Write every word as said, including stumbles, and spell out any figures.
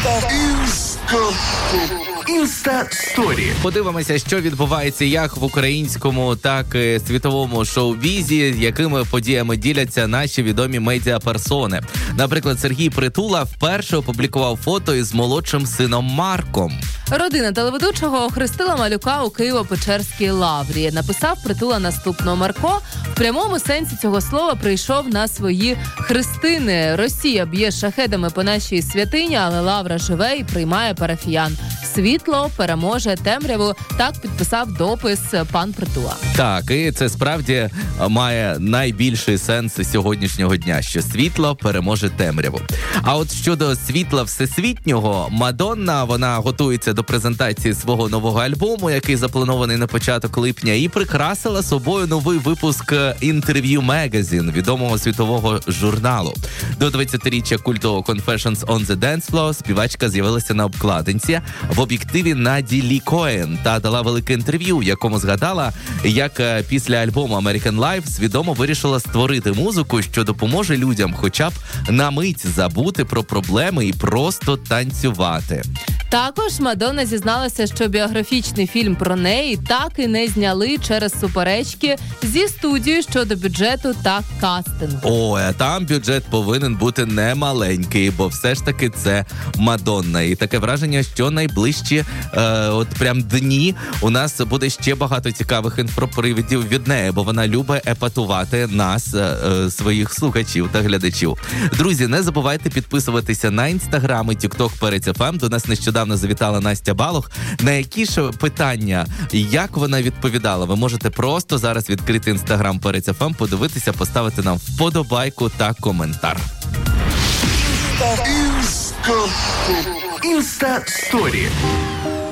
Інста-сторі. Подивимося, що відбувається як в українському, так і світовому шоу-бізі, якими подіями діляться наші відомі медіаперсони. Наприклад, Сергій Притула вперше опублікував фото із молодшим сином Марком. Родина телеведучого охрестила малюка у Києво-Печерській лаврі. Написав Притула наступного: Марко в прямому сенсі цього слова прийшов на свої хрестини. Росія б'є шахедами по нашій святині, але лавра живе і приймає парафіян. Світло переможе темряву. Так підписав допис пан Притула. Так, і це справді має найбільший сенс сьогоднішнього дня, що світло переможе темряву. А от щодо світла всесвітнього, Мадонна, вона готується до презентації свого нового альбому, який запланований на початок липня, і прикрасила собою новий випуск «Інтерв'ю Magazine», відомого світового журналу. До двадцятиріччя культового Confessions on the Dance Floor співачка з'явилася на обкладинці в об'єктиві Наді Лі Коен та дала велике інтерв'ю, в якому згадала, як після альбому American Life свідомо вирішила створити музику, що допоможе людям хоча б на мить забути про проблеми і просто танцювати. Також Мадонна зізналася, що біографічний фільм про неї так і не зняли через суперечки зі студією щодо бюджету та кастингу. Ой, а там бюджет повинен бути немаленький, бо все ж таки це Мадонна. І таке враження, що найближчі е, от прям дні у нас буде ще багато цікавих інфопривідів від неї, бо вона любить епатувати нас, е, своїх слухачів та глядачів. Друзі, не забувайте підписуватися на інстаграм і тікток Перець еф ем. До нас нещодавно завітала Настя Балух. На які ж питання, як вона відповідала, ви можете просто зараз відкрити інстаграм Перець еф ем, подивитися, поставити нам вподобайку та коментар. Інста-сторі.